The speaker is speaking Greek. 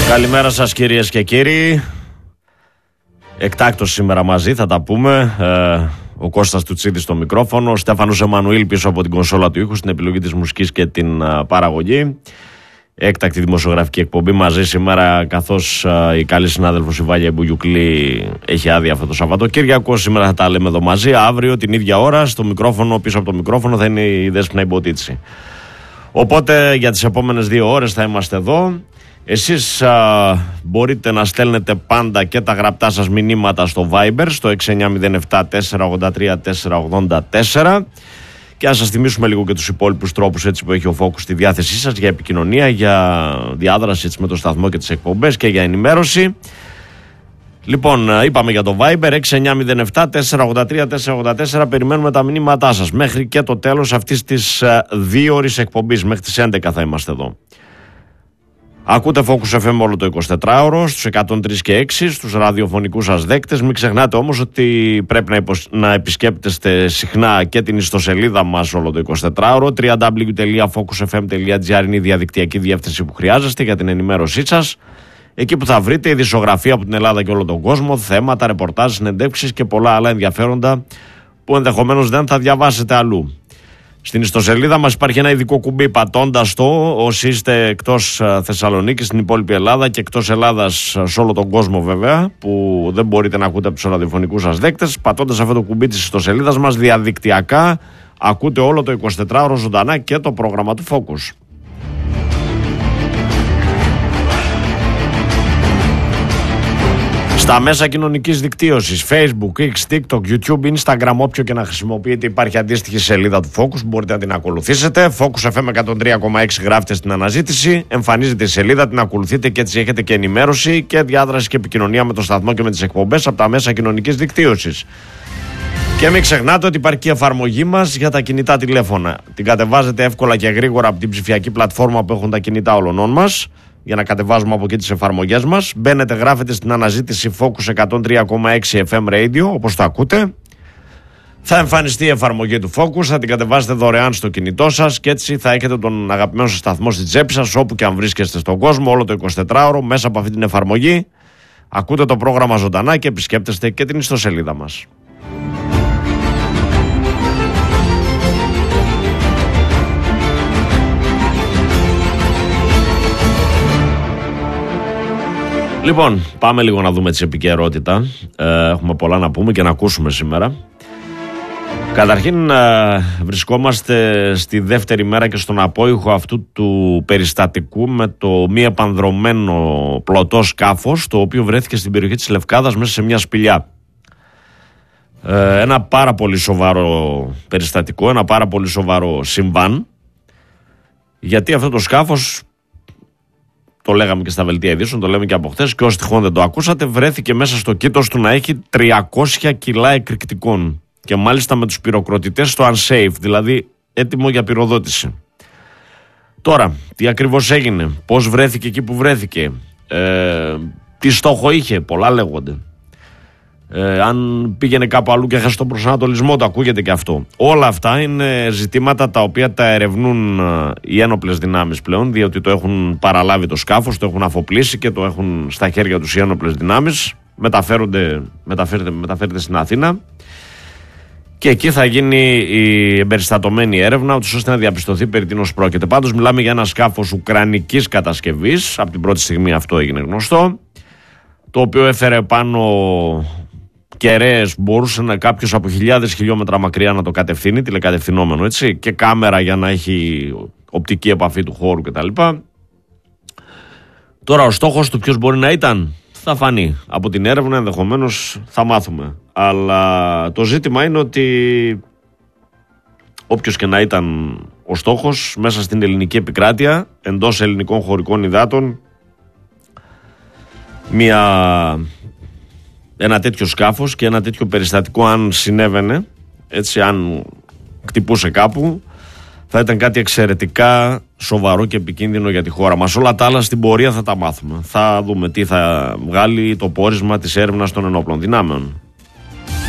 Καλημέρα σας κυρίες και κύριοι. Εκτάκτως σήμερα μαζί θα τα πούμε. Ο Κώστας Τουτσίδης στο μικρόφωνο, ο Στέφανος Εμμανουήλ πίσω από την κονσόλα του ήχου, στην επιλογή της μουσικής και την παραγωγή. Έκτακτη δημοσιογραφική εκπομπή μαζί σήμερα, καθώς η καλή συνάδελφος η Βάλια Μπουγιουκλή έχει άδεια αυτό το Σαββατοκύριακο. Σήμερα θα τα λέμε εδώ μαζί. Αύριο την ίδια ώρα στο μικρόφωνο, πίσω από το μικρόφωνο θα είναι η Δέσποινα Ιμποτίτση. Οπότε για τις επόμενες 2 ώρες θα είμαστε εδώ. Εσείς μπορείτε να στέλνετε πάντα και τα γραπτά σας μηνύματα στο Viber στο 6907 483 484 και να σας θυμίσουμε λίγο και τους υπόλοιπους τρόπους έτσι που έχει ο Focus στη διάθεσή σας για επικοινωνία, για διάδραση έτσι με το σταθμό και τις εκπομπές και για ενημέρωση. Λοιπόν, είπαμε για το Viber 6907 483 484. Περιμένουμε τα μηνύματά σας μέχρι και το τέλος αυτής της 2ωρης εκπομπής. Μέχρι τις 11 θα είμαστε εδώ. Ακούτε Focus FM όλο το 24ωρο, στους 103 και 6, στους ραδιοφωνικούς σας δέκτες. Μην ξεχνάτε όμως ότι πρέπει να επισκέπτεστε συχνά και την ιστοσελίδα μας όλο το 24ωρο. www.focusfm.gr είναι η διαδικτυακή διεύθυνση που χρειάζεστε για την ενημέρωσή σας. Εκεί που θα βρείτε ειδησιογραφία από την Ελλάδα και όλο τον κόσμο, θέματα, ρεπορτάζ, συνεντεύξεις και πολλά άλλα ενδιαφέροντα που ενδεχομένως δεν θα διαβάσετε αλλού. Στην ιστοσελίδα μας υπάρχει ένα ειδικό κουμπί. Πατώντας το, όσοι είστε εκτός Θεσσαλονίκης, στην υπόλοιπη Ελλάδα και εκτός Ελλάδας σε όλο τον κόσμο βέβαια, που δεν μπορείτε να ακούτε από τους ραδιοφωνικούς σας δέκτες, πατώντας αυτό το κουμπί της ιστοσελίδας μας διαδικτυακά, ακούτε όλο το 24ωρο ζωντανά και το πρόγραμμα του Focus. Στα μέσα κοινωνικής δικτύωσης, Facebook, X, TikTok, YouTube, Instagram, όποιο και να χρησιμοποιείτε, υπάρχει αντίστοιχη σελίδα του Focus, μπορείτε να την ακολουθήσετε. Focus FM 103,6 γράφετε στην αναζήτηση, εμφανίζεται η σελίδα, την ακολουθείτε και έτσι έχετε και ενημέρωση και διάδραση και επικοινωνία με το σταθμό και με τις εκπομπές από τα μέσα κοινωνικής δικτύωσης. Και μην ξεχνάτε ότι υπάρχει και η εφαρμογή μας για τα κινητά τηλέφωνα. Την κατεβάζετε εύκολα και γρήγορα από την ψηφιακή πλατφόρμα που έχουν τα κινητά όλων μας, για να κατεβάζουμε από εκεί τις εφαρμογές μας. Μπαίνετε, γράφετε στην αναζήτηση Focus 103,6 FM Radio, όπως το ακούτε. Θα εμφανιστεί η εφαρμογή του Focus, θα την κατεβάσετε δωρεάν στο κινητό σας και έτσι θα έχετε τον αγαπημένο σας σταθμό στη τσέπη σας, όπου και αν βρίσκεστε στον κόσμο, όλο το 24ωρο, μέσα από αυτή την εφαρμογή. Ακούτε το πρόγραμμα ζωντανά και επισκέπτεστε και την ιστοσελίδα μας. Λοιπόν, πάμε λίγο να δούμε τη επικαιρότητα. Έχουμε πολλά να πούμε και να ακούσουμε σήμερα. Καταρχήν βρισκόμαστε στη δεύτερη μέρα και στον απόϊχο αυτού του περιστατικού με το μη επανδρωμένο πλωτό σκάφος, το οποίο βρέθηκε στην περιοχή της Λευκάδας μέσα σε μια σπηλιά. Ένα πάρα πολύ σοβαρό περιστατικό, ένα πάρα πολύ σοβαρό συμβάν, γιατί αυτό το σκάφος, το λέγαμε και στα δελτία ειδήσεων, το λέμε και από χθες, και όσοι τυχόν δεν το ακούσατε, βρέθηκε μέσα στο κήτος του να έχει 300 κιλά εκρηκτικών. Και μάλιστα με τους πυροκροτητές στο unsafe, δηλαδή έτοιμο για πυροδότηση. Τώρα, τι ακριβώς έγινε, πώς βρέθηκε εκεί που βρέθηκε, τι στόχο είχε, πολλά λέγονται. Αν πήγαινε κάπου αλλού και έχασε τον προσανατολισμό του, ακούγεται και αυτό. Όλα αυτά είναι ζητήματα τα οποία τα ερευνούν οι ένοπλες δυνάμεις πλέον, διότι το έχουν παραλάβει το σκάφος, το έχουν αφοπλίσει και το έχουν στα χέρια τους οι ένοπλες δυνάμεις. Μεταφέρεται στην Αθήνα και εκεί θα γίνει η εμπεριστατωμένη έρευνα, ώστε να διαπιστωθεί περί τίνος πρόκειται. Πάντως μιλάμε για ένα σκάφος ουκρανικής κατασκευής, από την πρώτη στιγμή αυτό έγινε γνωστό, το οποίο έφερε πάνω κεραίες, μπορούσε κάποιος από χιλιάδες χιλιόμετρα μακριά να το κατευθύνει, τηλεκατευθυνόμενο έτσι, και κάμερα για να έχει οπτική επαφή του χώρου κτλ. Τώρα ο στόχος του ποιος μπορεί να ήταν, θα φανεί. Από την έρευνα ενδεχομένως θα μάθουμε. Αλλά το ζήτημα είναι ότι όποιος και να ήταν ο στόχος μέσα στην ελληνική επικράτεια, εντός ελληνικών χωρικών υδάτων, ένα τέτοιο σκάφος και ένα τέτοιο περιστατικό, αν συνέβαινε, έτσι, αν χτυπούσε κάπου, θα ήταν κάτι εξαιρετικά σοβαρό και επικίνδυνο για τη χώρα μας. Όλα τα άλλα στην πορεία θα τα μάθουμε. Θα δούμε τι θα βγάλει το πόρισμα της έρευνας των ενόπλων δυνάμεων.